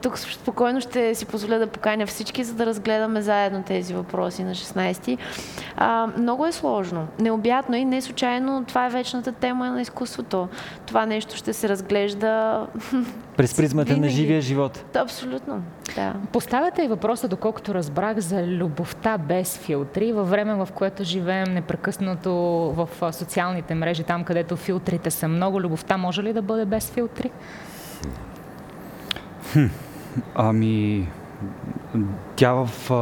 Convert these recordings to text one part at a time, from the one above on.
Тук спокойно ще си позволя да поканя всички, за да разгледаме заедно тези въпроси на 16-ти. Много е сложно. Необятно и не случайно това е вечната тема на изкуството. Това нещо ще се разглежда през призмата на живия живот. Абсолютно, да. Поставяте и въпроса, доколкото разбрах, за любовта без филтри, във време, в което живеем непрекъснато в социалните мрежи, там където филтрите са много. Любовта може ли да бъде без филтри? Тя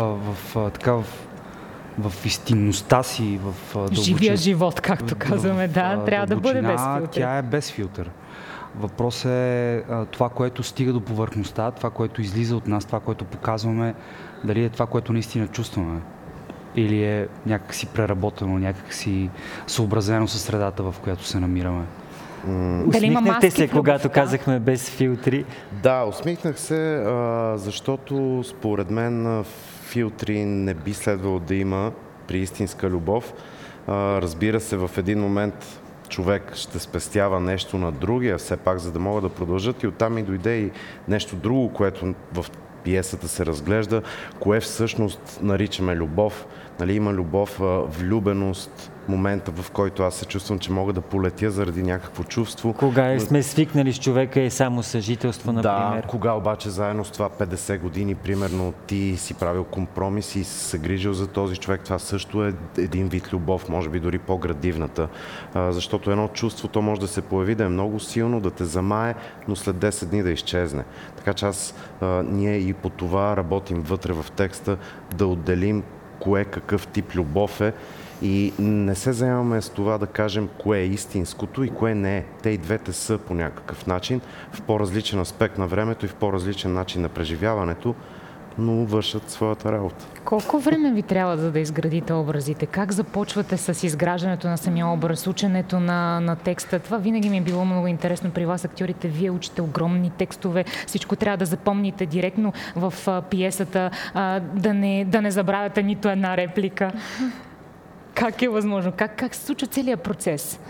в истинността си, в дълбочина. Живия живот, както казваме, трябва да бъде без филтър. Тя е без филтър. Въпросът е това, което стига до повърхността, това, което излиза от нас, това, което показваме, дали е това, което наистина чувстваме. Или е някакси преработено, някакси съобразено със средата, в която се намираме. Усмихнахте се, когато казахме без филтри? Да, усмихнах се, защото според мен филтри не би следвало да има при истинска любов. Разбира се, в един момент човек ще спестява нещо на другия, все пак, за да могат да продължат, и оттам и дойде и нещо друго, което в пиесата се разглежда, кое всъщност наричаме любов. Нали, има любов, влюбеност, момента, в който аз се чувствам, че мога да полетя заради някакво чувство. Кога сме свикнали с човека е само съжителство, например. Да, кога обаче заедно с това 50 години, примерно, ти си правил компромис и се грижил за този човек. Това също е един вид любов, може би дори по-градивната. Защото едно чувство, то може да се появи, да е много силно, да те замае, но след 10 дни да изчезне. Така че ние и по това работим вътре в текста, да отделим кое какъв тип любов е и не се заемаме с това да кажем кое е истинското и кое не е. Те и двете са по някакъв начин, в по-различен аспект на времето и в по-различен начин на преживяването, но вършат своята работа. Колко време ви трябва да изградите образите? Как започвате с изграждането на самия образ, ученето на текста? Това винаги ми е било много интересно при вас, актьорите. Вие учите огромни текстове, всичко трябва да запомните директно в пиесата, да не забравяте нито една реплика. Как е възможно? Как се случва целият процес?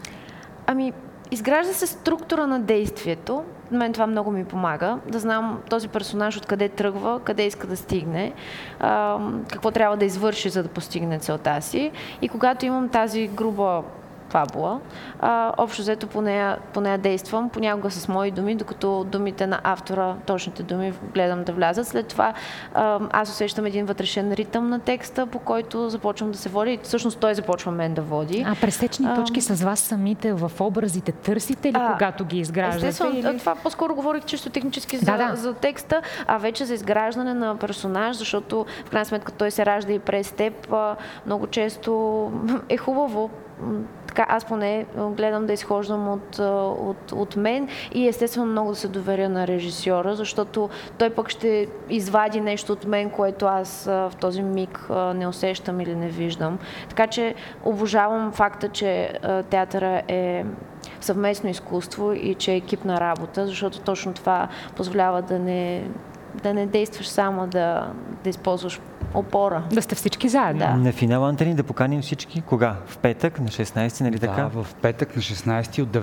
Изгражда се структура на действието. Мен това много ми помага, да знам този персонаж откъде тръгва, къде иска да стигне, какво трябва да извърши, за да постигне целта си. И когато имам тази груба фабула, общо взето по нея действам, понякога с мои думи, докато думите на автора, точните думи, гледам да влязат. След това аз усещам един вътрешен ритъм на текста, по който започвам да се води и всъщност той започва мен да води. Пресечни точки с вас самите в образите търсите ли, когато ги изграждате? Естествено, това по-скоро говорих чисто технически за текста, а вече за изграждане на персонаж, защото в крайна сметка той се ражда и през теб. Много често е хубаво. Така, аз поне гледам да изхождам от мен и естествено много да се доверя на режисьора, защото той пък ще извади нещо от мен, което аз в този миг не усещам или не виждам. Така че обожавам факта, че театъра е съвместно изкуство и че е екипна работа, защото точно това позволява да не действаш само, да използваш опора. Да сте всички заедно. Да. На финал, Антони, да поканим всички. Кога? В петък, на 16, нали така? Да, в петък на 16 от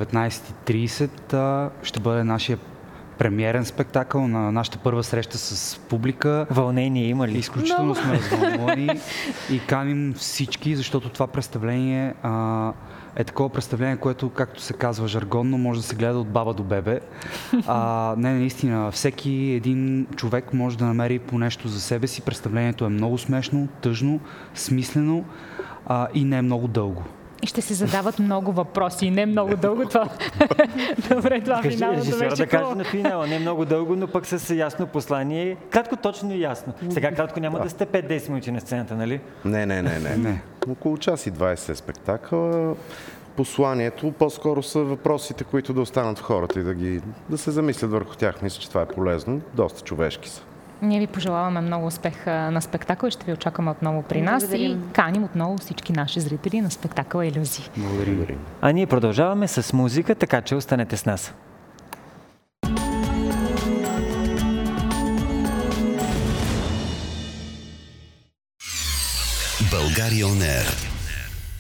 19:30 ще бъде нашия премиерен спектакъл, на нашата първа среща с публика. Вълнение има ли? Изключително сме развълнувани и каним всички, защото това представление е такова представление, което, както се казва жаргонно, може да се гледа от баба до бебе. Наистина, всеки един човек може да намери по нещо за себе си. Представлението е много смешно, тъжно, смислено и не е много дълго. И ще се задават много въпроси. Не много дълго това. Добре, това финалното вече. Да каже на финала. Не много дълго, но пък с ясно послание. Кратко, точно и ясно. Сега кратко няма да сте 5-10 минути на сцената, нали? Не. Около час и 20 е спектакъл. Посланието по-скоро са въпросите, които да останат в хората и да се замислят върху тях. Мисля, че това е полезно. Доста човешки са. Ние ви пожелаваме много успех на спектакъл и ще ви очакваме отново при нас и каним отново всички наши зрители на спектакъла Илюзии. Благодарим. А ние продължаваме с музика, така че останете с нас. България On Air.